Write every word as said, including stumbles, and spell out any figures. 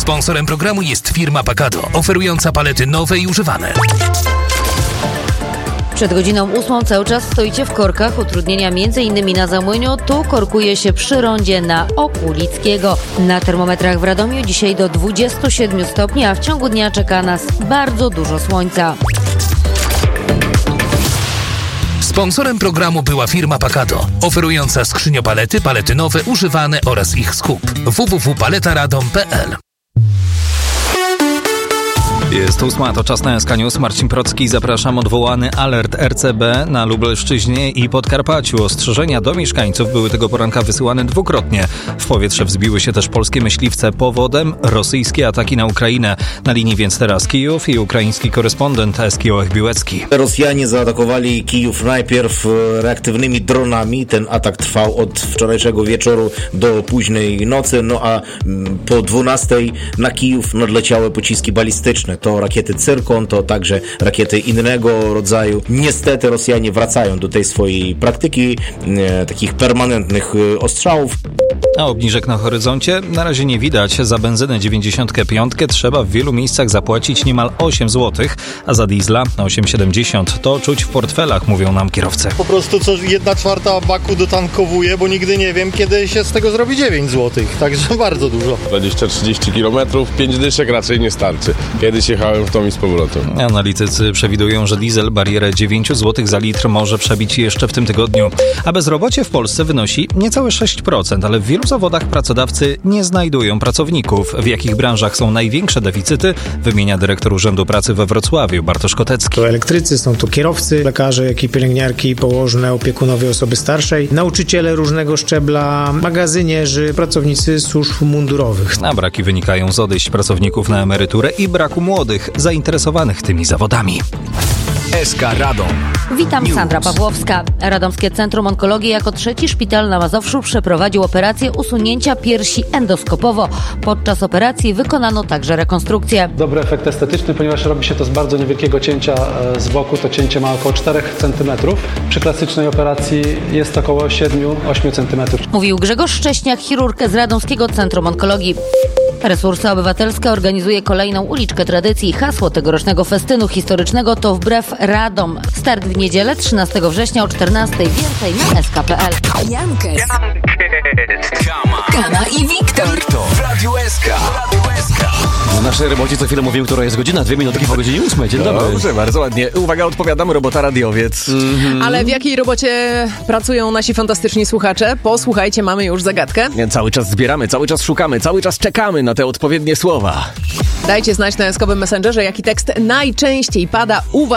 Sponsorem programu jest firma Pacado, oferująca palety nowe i używane. Przed godziną ósmą cały czas stoicie w korkach. Utrudnienia między innymi na Zamłyniu. Tu korkuje się przy rondzie na Okulickiego. Na termometrach w Radomiu dzisiaj do dwudziestu siedmiu stopni, a w ciągu dnia czeka nas bardzo dużo słońca. Sponsorem programu była firma Pacado, oferująca skrzyniopalety, palety nowe, używane oraz ich skup. w w w kropka paletaradom kropka p l. Jest ósma, to czas na S K News. Marcin Procki, zapraszam. Odwołany alert R C B na Lubelszczyźnie i Podkarpaciu. Ostrzeżenia do mieszkańców były tego poranka wysyłane dwukrotnie. W powietrze wzbiły się też polskie myśliwce. Powodem rosyjskie ataki na Ukrainę. Na linii więc teraz Kijów i ukraiński korespondent Eski Ołech Biłecki. Rosjanie zaatakowali Kijów najpierw reaktywnymi dronami. Ten atak trwał od wczorajszego wieczoru do późnej nocy, no a po dwunastej na Kijów nadleciały pociski balistyczne. To rakiety Cyrkon, to także rakiety innego rodzaju. Niestety Rosjanie wracają do tej swojej praktyki e, takich permanentnych e, ostrzałów. A obniżek na horyzoncie na razie nie widać. Za benzynę dziewięćdziesiąt pięć trzeba w wielu miejscach zapłacić niemal osiem złotych, a za diesla osiem siedemdziesiąt. To czuć w portfelach, mówią nam kierowcy. Po prostu co jedna czwarta baku dotankowuję, bo nigdy nie wiem, kiedy się z tego zrobi dziewięć złotych. Także bardzo dużo. dwadzieścia trzydzieści kilometrów, pięć dyszek raczej nie starczy. Kiedyś jechałem w tom i z powrotem. Analitycy przewidują, że diesel barierę dziewięć złotych za litr może przebić jeszcze w tym tygodniu. A bezrobocie w Polsce wynosi niecałe sześć procent, ale w wielu zawodach pracodawcy nie znajdują pracowników. W jakich branżach są największe deficyty, wymienia dyrektor Urzędu Pracy we Wrocławiu Bartosz Kotecki. To elektrycy, są to kierowcy, lekarze, jak i pielęgniarki, położne, opiekunowie osoby starszej, nauczyciele różnego szczebla, magazynierzy, pracownicy służb mundurowych. A braki wynikają z odejść pracowników na emeryturę i braku młodych zainteresowanych tymi zawodami. S K Radom. Witam, News. Sandra Pawłowska. Radomskie Centrum Onkologii jako trzeci szpital na Mazowszu przeprowadził operację usunięcia piersi endoskopowo. Podczas operacji wykonano także rekonstrukcję. Dobry efekt estetyczny, ponieważ robi się to z bardzo niewielkiego cięcia z boku. To cięcie ma około czterech centymetrów. Przy klasycznej operacji jest około siedem do ośmiu centymetrów. Mówił Grzegorz Szcześniak, chirurg z Radomskiego Centrum Onkologii. Resursy Obywatelskie organizuje kolejną uliczkę tradycji. Hasło tegorocznego festynu historycznego to Wbrew Radom. Start w niedzielę trzynastego września o czternastej. Więcej na S K kropka p l. Jankes, Kama i Wiktor W Radiu S K. W naszej robocie co chwilę mówimy, która jest godzina, dwie minutki po godzinie ósmej. Dzień dobry. Dobrze, bardzo ładnie. Uwaga, odpowiadam, robota radiowiec. Mm-hmm. Ale w jakiej robocie pracują nasi fantastyczni słuchacze? Posłuchajcie, mamy już zagadkę. Cały czas zbieramy, cały czas szukamy, cały czas czekamy na te odpowiednie słowa. Dajcie znać na S K owym Messengerze, jaki tekst najczęściej pada u was